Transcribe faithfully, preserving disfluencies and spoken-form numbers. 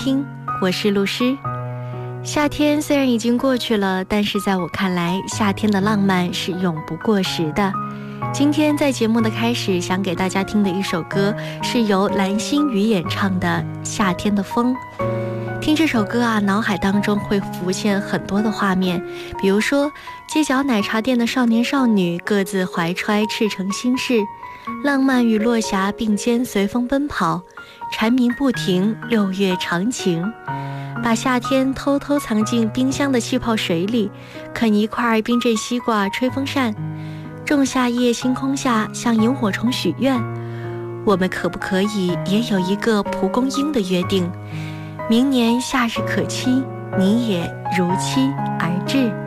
听，我是露诗。夏天虽然已经过去了，但是在我看来，夏天的浪漫是永不过时的。今天在节目的开始，想给大家听的一首歌是由蓝心榆演唱的《夏天的风》。听这首歌啊，脑海当中会浮现很多的画面，比如说街角奶茶店的少年少女各自怀揣赤诚心事，浪漫与落霞并肩随风奔跑，蝉鸣不停，六月长晴。把夏天偷偷藏进冰箱的气泡水里，啃一块冰镇西瓜，吹风扇，仲夏夜星空下向萤火虫许愿。我们可不可以也有一个蒲公英的约定？明年夏日可期，你也如期而至。